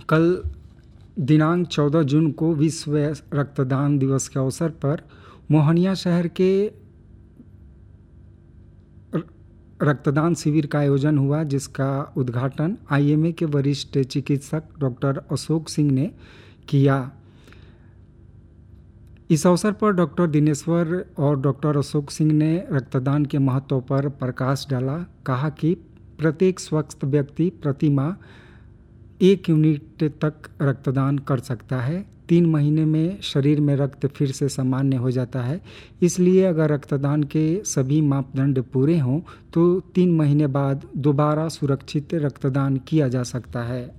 कल दिनांक 14 जून को विश्व रक्तदान दिवस के अवसर पर मोहनिया शहर के रक्तदान शिविर का आयोजन हुआ, जिसका उद्घाटन आईएमए के वरिष्ठ चिकित्सक डॉक्टर अशोक सिंह ने किया। इस अवसर पर डॉक्टर दिनेश्वर और डॉक्टर अशोक सिंह ने रक्तदान के महत्व पर प्रकाश डाला। कहा कि प्रत्येक स्वस्थ व्यक्ति प्रति माह 1 यूनिट तक रक्तदान कर सकता है। 3 महीने में शरीर में रक्त फिर से सामान्य हो जाता है। इसलिए अगर रक्तदान के सभी मापदंड पूरे हों तो 3 महीने बाद दोबारा सुरक्षित रक्तदान किया जा सकता है।